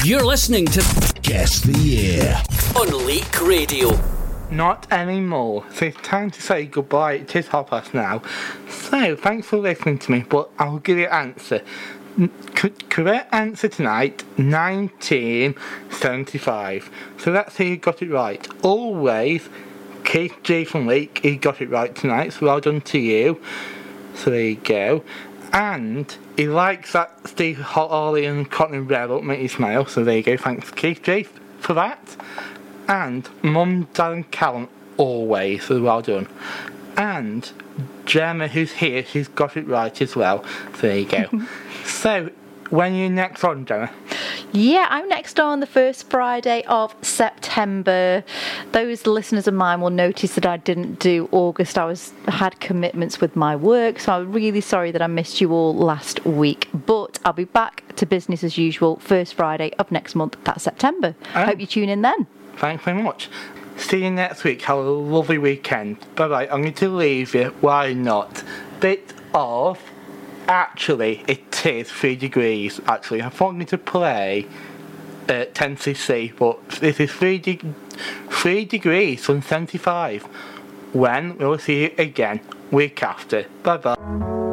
You're listening to Guess the Year on Leak Radio. Not anymore. So it's time to say goodbye. It is 5:30 now. So thanks for listening to me, but I'll give you an answer. Correct answer tonight, 1975. So that's who got it right. Always, Keith G from Leak, he got it right tonight, so well done to you. So there you go. And he likes that Steve Hawley and Cotton Red up, make you smile, so there you go. Thanks Keith G for that. And Mum, Dad and Callum, always, so well done. And Gemma, who's here, she's got it right as well, so there you go. So, when are you next on, Gemma? Yeah, I'm next on the first Friday of September. Those listeners of mine will notice that I didn't do August. I had commitments with my work, so I'm really sorry that I missed you all last week. But I'll be back to business as usual, first Friday of next month, that's September. Hope you tune in then. Thanks very much. See you next week. Have a lovely weekend. Bye-bye. I'm going to leave you. Why not? Bit of... Actually, it is 3 degrees, actually. I'm going to play 10cc, but this is 3 degrees from 75. When we'll see you again, week after. Bye-bye.